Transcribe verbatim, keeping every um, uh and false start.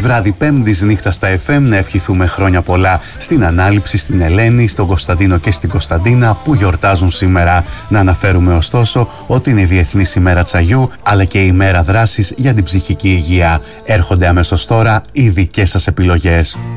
βράδυ Πέμπτης νύχτα στα εφ εμ να ευχηθούμε χρόνια πολλά στην Ανάληψη, στην Ελένη, στον Κωνσταντίνο και στην Κωνσταντίνα που γιορτάζουν σήμερα. Να αναφέρουμε ωστόσο ότι είναι η Διεθνής ημέρα τσαγιού αλλά και η ημέρα δράσης για την ψυχική υγεία. Έρχονται αμέσως τώρα οι δικές σας επιλογές.